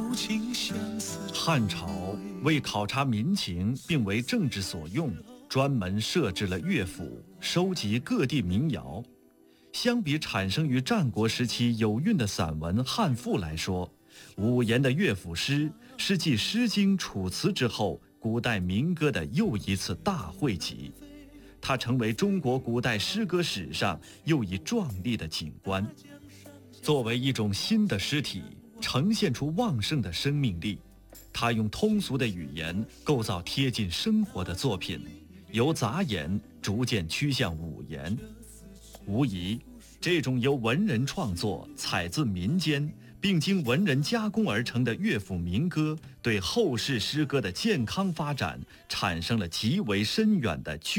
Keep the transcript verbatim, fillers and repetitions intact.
汉朝为考察民情并为政治所用，专门设置了乐府，收集各地民谣。相比产生于战国时期有韵的散文汉赋来说，五言的乐府诗是继《诗经》《楚辞》之后古代民歌的又一次大汇集，它成为中国古代诗歌史上又一壮丽的景观。作为一种新的诗体，呈现出旺盛的生命力，它用通俗的语言构造贴近生活的作品，由杂言逐渐趋向五言。无疑，这种由文人创作、采自民间，并经文人加工而成的乐府民歌，对后世诗歌的健康发展产生了极为深远的